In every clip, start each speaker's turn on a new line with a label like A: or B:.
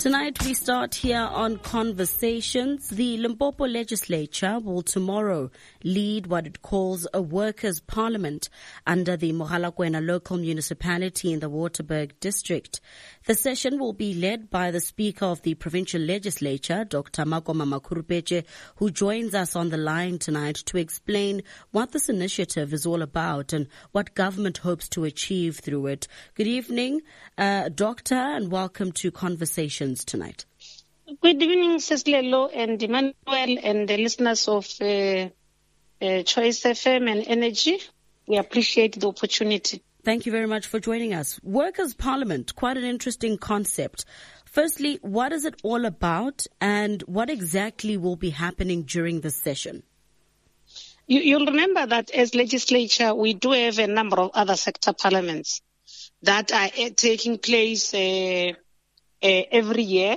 A: Tonight we start here on Conversations. The Limpopo legislature will tomorrow lead what it calls a workers' parliament under the Mogalakwena local municipality in the Waterberg district. The session will be led by the Speaker of the provincial legislature, Dr. Makoma Makhurupeche, who joins us on the line tonight to explain what this initiative is all about and what government hopes to achieve through it. Good evening, Doctor, and welcome to Conversations tonight.
B: Good evening, Seslelo and Emmanuel and the listeners of Choice FM and Energy. We appreciate the opportunity.
A: Thank you very much for joining us. Workers' Parliament, quite an interesting concept. Firstly, what is it all about and what exactly will be happening during this session?
B: You'll remember that as legislature, we do have a number of other sector parliaments that are taking place every year.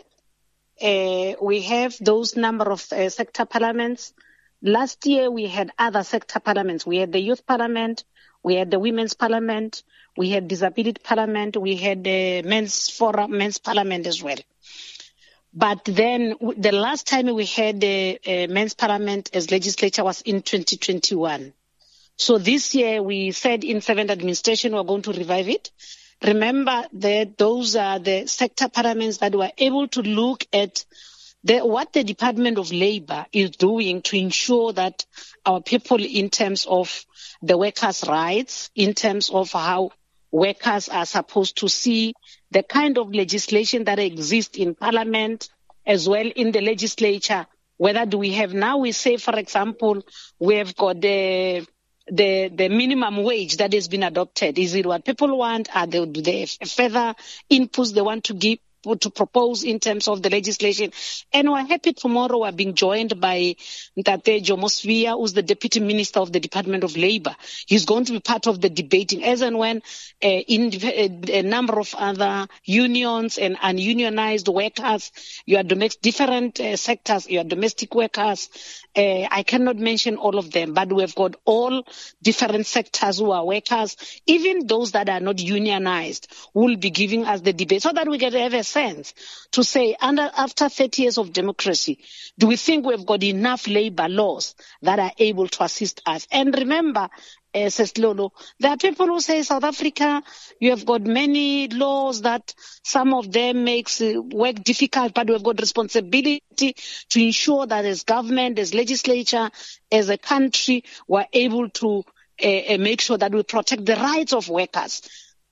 B: We have those number of sector parliaments. Last year, we had other sector parliaments. We had the youth parliament, we had the women's parliament, we had disability parliament, we had the men's parliament as well. But then the last time we had the men's parliament as legislature was in 2021. So this year we said in 7th administration we're going to revive it. Remember that those are the sector parliaments that were able to look at what the Department of Labor is doing to ensure that our people, in terms of the workers' rights, in terms of how workers are supposed to see the kind of legislation that exists in Parliament as well in the legislature. Whether do we have now, we say, for example, we have got the minimum wage that has been adopted. Is it what people want? Do they have further inputs they want to give, to propose in terms of the legislation? And we're happy tomorrow we're being joined by Ntate Jomo Sibiya, who's the Deputy Minister of the Department of Labor. He's going to be part of the debating as and when a number of other unions and ununionized workers, different sectors, your domestic workers, I cannot mention all of them, but we've got all different sectors who are workers, even those that are not unionized, will be giving us the debate so that we can have a sense to say, after 30 years of democracy, do we think we've got enough labor laws that are able to assist us? And remember, Seslolo, there are people who say South Africa, you have got many laws that some of them makes work difficult, but we've got responsibility to ensure that as government, as legislature, as a country, we're able to make sure that we protect the rights of workers.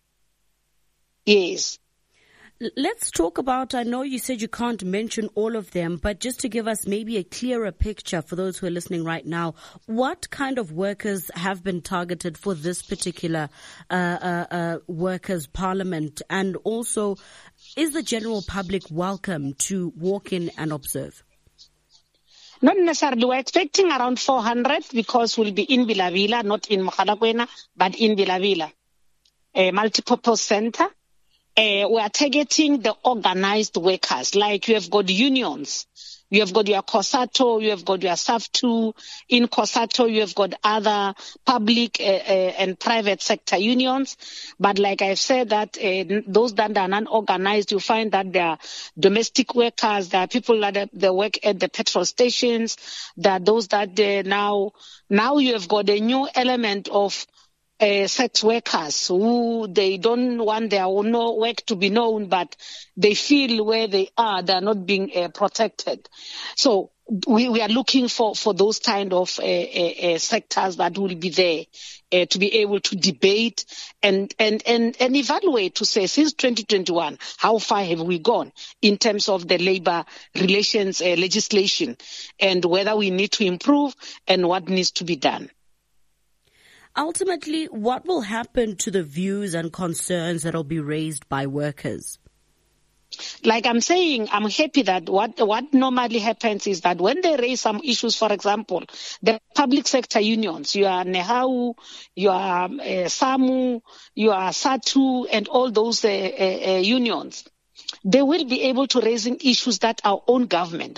B: Yes.
A: Let's talk about, I know you said you can't mention all of them, but just to give us maybe a clearer picture for those who are listening right now, what kind of workers have been targeted for this particular workers' parliament? And also, is the general public welcome to walk in and observe?
B: Not necessarily. We're expecting around 400 because we'll be in Vila Vila, not in Mogalakwena, but in Vila Vila, a multipurpose center. We are targeting the organized workers, like you have got unions. You have got your COSATU, you have got your SAFTU. In COSATU, you have got other public and private sector unions. But like I've said, that those that are non-organized, you find that there are domestic workers, there are people that they work at the petrol stations, there are those that now you have got a new element of sex workers who they don't want their own work to be known, but they feel where they are not being protected. So we are looking for those kind of sectors that will be there to be able to debate and evaluate to say, since 2021, how far have we gone in terms of the labor relations legislation and whether we need to improve and what needs to be done.
A: Ultimately, what will happen to the views and concerns that will be raised by workers?
B: Like I'm saying, I'm happy that what normally happens is that when they raise some issues, for example, the public sector unions, you are NEHAU, you are SAMU, you are SATU, and all those unions, they will be able to raise issues that our own government,